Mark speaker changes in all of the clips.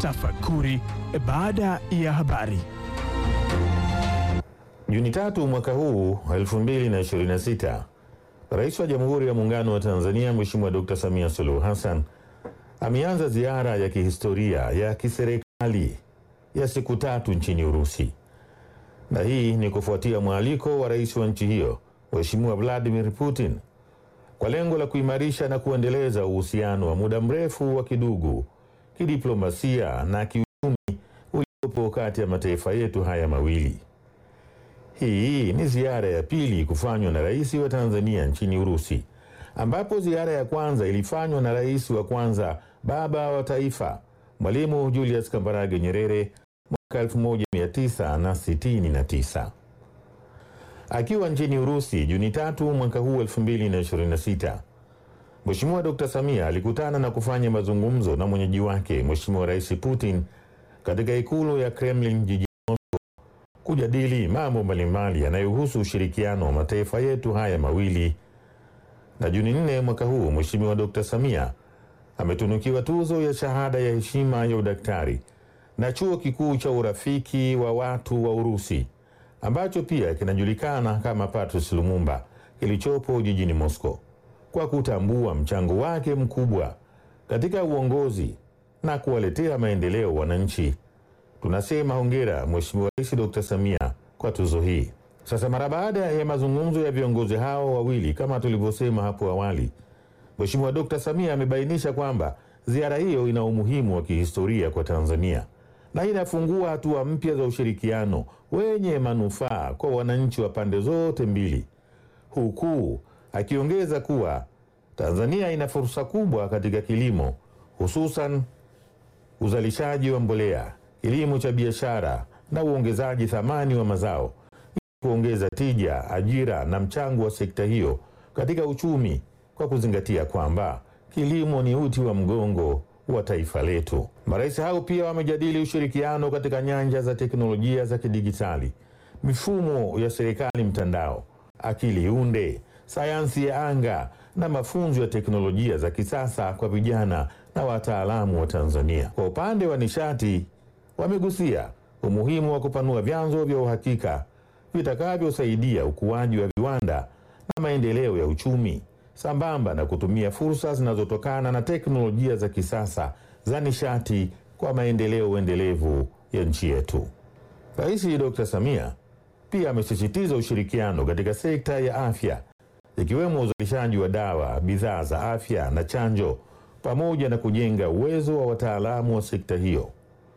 Speaker 1: Tafakuri baada ya habari.
Speaker 2: Juni 3 mwaka huu 2026, Rais wa Jamhuri ya Muungano wa Tanzania Mheshimiwa Dr. Samia Suluhu Hassan ameanza ziara ya kihistoria ya kiserikali ya siku 3 nchini Urusi. Na hii ni kufuatia mwaliko wa rais wa nchi hiyo Mheshimiwa Vladimir Putin kwa lengo la kuimarisha na kuendeleza uhusiano wa muda mrefu wa kidugu, kidiplomasia na kiuchumi uliopo kati ya mataifa yetu haya mawili. Hii ni ziara ya pili kufanywa na rais wa Tanzania nchini Urusi, ambapo ziara ya kwanza ilifanywa na rais wa kwanza baba wa taifa Mwalimu Julius Kambarage Nyerere mwaka 1969. Akiwa nchini Urusi Juni 3 mwaka huu 2026, Mheshimiwa Dr. Samia alikutana na kufanya mazungumzo na mwenyeji wake Mheshimiwa Rais Putin katika ikulu ya Kremlin jijini Moscow kujadili mambo mbalimbali yanayohusu ushirikiano wa mataifa yetu haya mawili. Na Juni 4 mwaka huu Mheshimiwa Dr. Samia ametunukiwa tuzo ya shahada ya heshima ya udaktari na Chuo Kikuu cha Urafiki wa Watu wa Urusi ambacho pia kinajulikana kama Patrice Lumumba kilichopo jijini Moscow kwa kutambua mchango wake mkubwa katika uongozi na kuwaletea maendeleo wananchi. Tunasema hongera Mheshimiwa Rais Dr. Samia kwa tuzo hii. Sasa mara baada ya mazungumzo ya viongozi hao wawili, kama tulivyosema hapo awali, Mheshimiwa Dr. Samia amebainisha kwamba ziara hiyo ina umuhimu wa kihistoria kwa Tanzania na inafungua hatua mpya za ushirikiano wenye manufaa kwa wananchi wa pande zote mbili, huku akiongeza kuwa Tanzania ina fursa kubwa katika kilimo, hususan uzalishaji wa mbolea, kilimo cha biashara na uongezaji thamani wa mazao, kuongeza tija, ajira na mchango wa sekta hiyo katika uchumi, kwa kuzingatia kwamba kilimo ni uti wa mgongo wa taifa letu. Marais hao pia wamejadili ushirikiano katika nyanja za teknolojia za kidijitali, mifumo ya serikali mtandao, akili unde, sayansi ya anga na mafunzo ya teknolojia za kisasa kwa vijana na wataalamu wa Tanzania. Kwa upande wa nishati, wamegusia umuhimu wa kupanua vyanzo vya uhakika vitakavyosaidia ukuaji wa viwanda na maendeleo ya uchumi, sambamba na kutumia fursa zinazotokana na teknolojia za kisasa za nishati kwa maendeleo endelevu ya nchi yetu. Rais Dr. Samia pia amesisitiza ushirikiano katika sekta ya afya, ikiwemo uzalishaji wa dawa, bidhaa za afya na chanjo, pamoja na kujenga uwezo wa wataalamu wa sekta hiyo.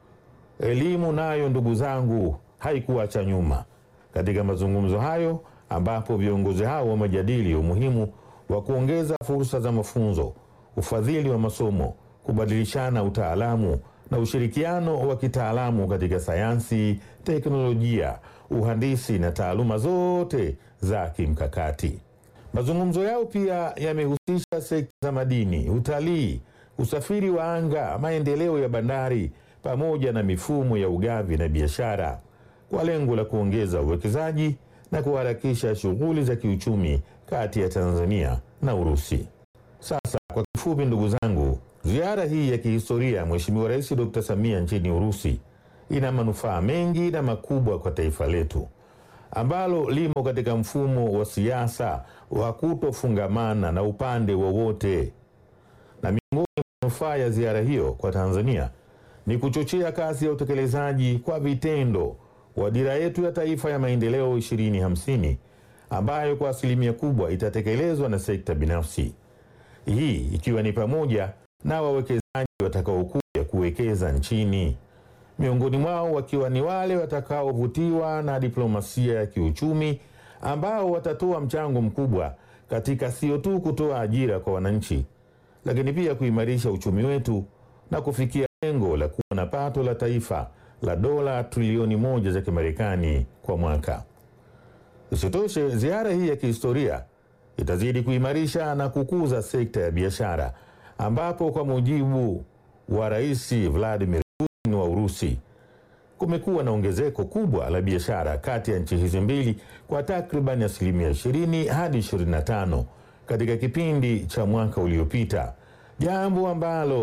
Speaker 2: Elimu nayo, ndugu zangu, haikuacha nyuma katika mazungumzo hayo, ambapo viongozi hao wamejadili umuhimu wa kuongeza fursa za mafunzo, ufadhili wa masomo, kubadilishana utaalamu na ushirikiano wa kitaalamu katika sayansi, teknolojia, uhandisi na taaluma zote za kimkakati. Mazungumzo yao pia yamehusisha sekta za madini, utalii, usafiri wa anga, maendeleo ya bandari pamoja na mifumo ya ugavi na biashara kwa lengo la kuongeza uwekezaji na kuharakisha shughuli za kiuchumi kati ya Tanzania na Urusi. Sasa kwa kifupi, ndugu zangu, ziara hii ya kihistoria Mheshimiwa Rais Dr. Samia nchini Urusi ina manufaa mengi na makubwa kwa taifa letu ambalo limo katika mfumo wa siasa wa kutofungamana na upande wowote. Na miongoni mwa manufaa ya ziara hiyo kwa Tanzania ni kuchochea kasi ya utekelezaji kwa vitendo wa dira yetu ya taifa ya maendeleo 2050 ambayo kwa asilimia kubwa itatekelezwa na sekta binafsi. Hii ikiwa ni pamoja na wawekezaji watakaokuja kuwekeza nchini, miongoni mwao wakiwa ni wale watakaovutiwa na diplomasia ya kiuchumi ambao watatoa mchango mkubwa katika sio tu kutoa ajira kwa wananchi, lakini pia kuimarisha uchumi wetu na kufikia lengo la kuwa na pato la taifa la dola trilioni 1 za Kimarekani kwa mwaka. Isitoshe, ziara hii ya kihistoria itazidi kuimarisha na kukuza sekta ya biashara, ambapo kwa mujibu wa Rais Vladimir Putin wa Urusi, kumekuwa na ongezeko kubwa la biashara kati ya nchi hizi mbili kwa takriban asilimia 20 hadi 25 katika kipindi cha mwaka uliopita, jambo ambalo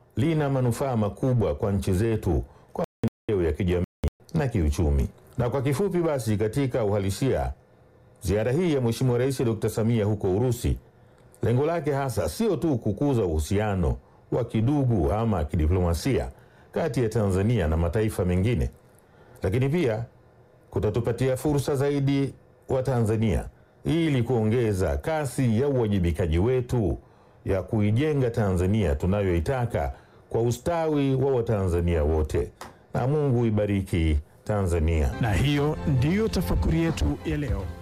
Speaker 2: lina manufaa makubwa kwa nchi zetu kwa maendeleo ya kijamii na kiuchumi. Na kwa kifupi basi, katika uhalisia, ziara hii ya Mheshimiwa Rais Dr. Samia huko Urusi, lengo lake hasa sio tu kukuza uhusiano wa kidugu ama kidiplomasia kati ya Tanzania na mataifa mengine, lakini pia kutatupatia fursa zaidi wa Tanzania ili kuongeza kasi ya uwajibikaji wetu ya kuijenga Tanzania tunayoitaka kwa ustawi wa Watanzania wote. Na Mungu ibariki Tanzania.
Speaker 1: Na hiyo ndiyo tafakuri yetu ya leo.